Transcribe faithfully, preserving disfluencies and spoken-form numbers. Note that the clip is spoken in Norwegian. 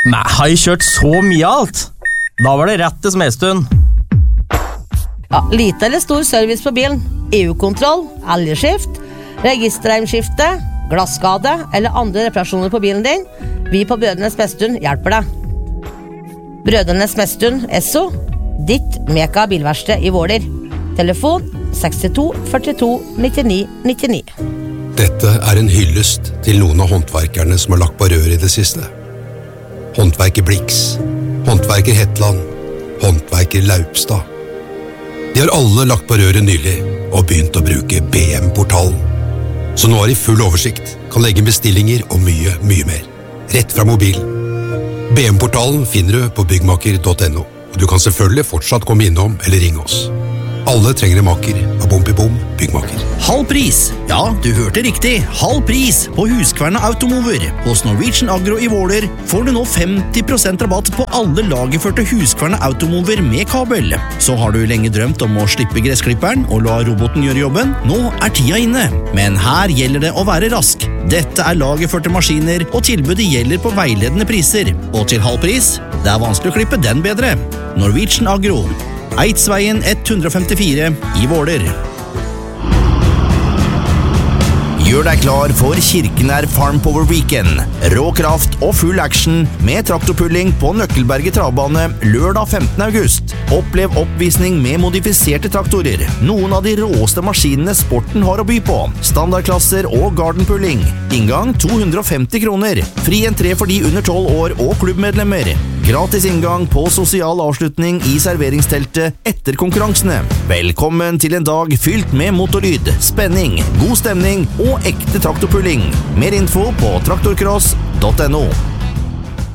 Nei, har jeg kjørt så mye alt? Da var det rett til Smedstuen. Ja, lite eller stor service på bilen. E U-kontroll, elgskift, registerheimskifte, glasskade eller andre reparasjoner på bilen din. Vi på Brødrene Smedstuen hjelper deg. Brødrene Smedstuen, Esso, ditt meka bilverksted i Våler. Telefon sekstito førtito nittini nittini. Dette er en hyllest til noen av håndverkerne som har lagt på rør i det siste. Håndverker Blix, håndverker Hetland, håndverker Laupstad. De har alle lagt på røret nylig og begynt å bruke B M-portalen. Så nå har de full oversikt, kan legge bestillinger og mye, mye mer. Rett fra mobilen. B M-portalen finner du på byggmaker punktum no, og du kan selvfølgelig fortsatt komme innom eller ringe oss. Alle trenger en maker av Bompi Bom Byggmaker. Halv pris! Ja, du hørte riktig. Halv pris på Huskverna Automover. Hos Norwegian Agro i Våler får du nå femti prosent rabatt på alle lagerførte Huskverna Automover med kabel. Så har du lenge drømt om å slippe gressklipperen og la roboten gjøre jobben. Nå er tida inne. Men her gjelder det å være rask. Dette er lagerførte maskiner, og tilbudet gjelder på veiledende priser. Og til halv pris, det er vanskelig å klippe den bedre. Norwegian Agro. Eidsveien ett hundre femtifire i Våler. Gjør deg klar for Kirkenær Farm Power Weekend. Rå kraft og full action med traktorpulling på Nøkkelberget travbane lørdag femtende august. Opplev oppvisning med modifiserte traktorer. Noen av de råeste maskinene sporten har å by på. Standardklasser og gardenpulling. Inngang to hundre femti kroner. Fri entré for de under tolv år og klubbmedlemmer. Gratis inngang på sosial avslutning i serveringsteltet etter konkurransene. Velkommen til en dag fylt med motorlyd, spenning, god stemning og ekte traktorpulling. Mer info på traktorcross punktum no.